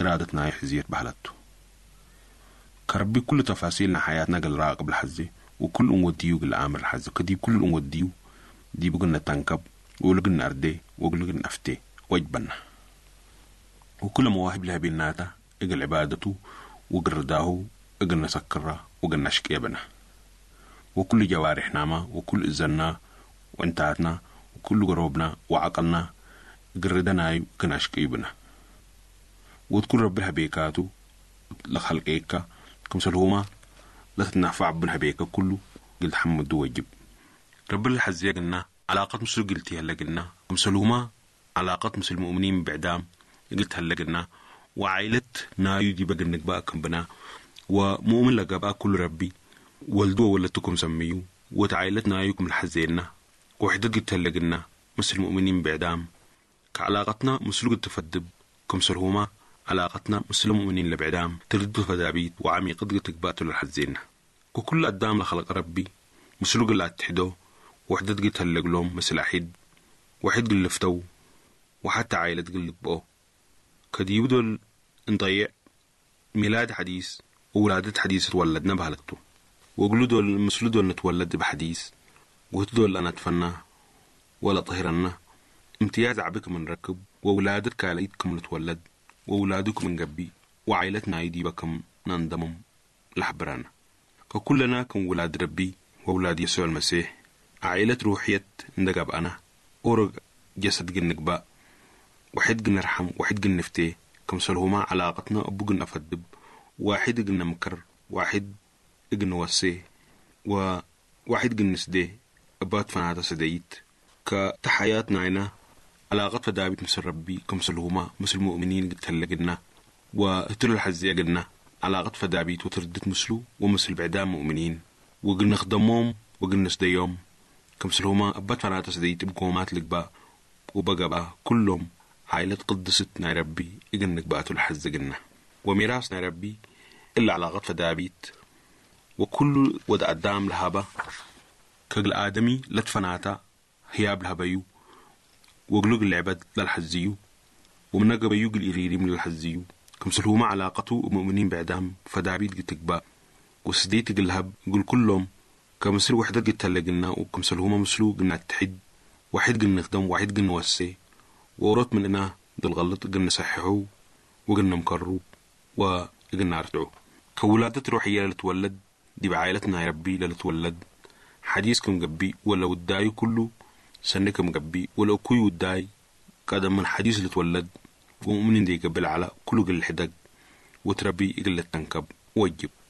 إرادتنا يحزيت بحلته كربي كل تفاصيلنا حياتنا قل راقب الحزي وكل وديو قل آمر الحزي كدي كل وديو دي بقلنا تنكب ولقلنا أردي وقلنا أفتي وجبنا وكل مواهب لها بيناتا اقل عبادته وقل رداه اقل نسكره وقل نشكيبنا وكل جوارحنا ما وكل إذننا وانتاتنا وكل قروبنا وعقلنا اقل ردناي وقل نشكيبنا وتكون رب لها بيكاتو لخلق ايكا كمسلهما لا تتنافع بنها بيكا كله قلت حمد وجب رب الحزية قلنا علاقة مسلو قلتي هلا قلنا كمسلهما علاقة مسل المؤمنين بعدام قلت هلا قلنا وعائلة نايو دي بقى بقى كم بنا ومؤمن لقى بقى كل ربي والدو ولدتكم سميو وتعائلة نايوكم الحزينا وحدة قلت هلا قلنا مسل المؤمنين بعدام كعلاقتنا مسلو قلت تفدب كمسلهما علاقتنا مسل المؤمنين لبعدام تردد فدابيت وعميقة قلت قباتوا للحزينا وكل قدام لخلق ربي مسلو قل اتحدو وحدة قلت هلا قلوم مسل أحد وحد قل لفتو وحتى عائلة قل بقو كديو دول نضيع ميلاد حديث وولادة حديث تولدنا بهلكتو وقلو دول مسلو دول نتولد بحديث وقلت دول أنا اتفنى ولا طهرنا امتياز عبك من ركب وولادت كاليتكم نتولد وولادكم من قبي وعائلتنا يدي بكم نندمم لحبرانا ككلنا كم ولاد ربي وولاد يسوع المسيح عائلة روحية ندقب أنا أورق جسد قنق بقى واحد قلنا نرحم واحد قلنا نفتيه كم سلهما علاقتنا أبو قلنا فدب واحد قلنا مكر واحد قلنا وسيه وواحد قلنا سديه أبات فناتا سديت كتحياتنا عنا علاقة فدابت مسل ربي كم سلهما مسل المؤمنين قلت هلا قلنا وهتل الحزية قلنا علاقة فدابيت وتردت مسلو ومسل بعدام مؤمنين وقلنا خدمهم وقلنا سديهم كم سلهما أبات فناتا سديت بقومات لقبا وبقى بقى كلهم عائلة قدستنا ربي إجنك بقاتوا الحز قلنا وميراثنا ربي إلا علاقة فدابيت وكل ودع الدام لهابا كقل آدمي لتفناتا هياب لهابيو وقلق العباد للحزيو ومنقب بيوق الإريري من الحزيو كم سلهما علاقته ومؤمنين بعدام فدابيت قلتك بقى وسديت قلهاب قل كلهم كمسل وحدة قلت هلا قلنا وكم سلهما مسلو قلنا التحد واحد قلنا نخدم واحد قلنا وسي وورط مننا دل غلط قلنا صححوه وقلنا مكروه وقلنا ارتعوه كولادة روحية لتولد دي بعائلتنا يا ربي لتولد حديثكم قبي ولا وداي كله سنكم قبي ولا كوي وداي قدم من حديث لتولد ومؤمنين دي قبل على كله قل الحدق وتربي قل التنكب وجب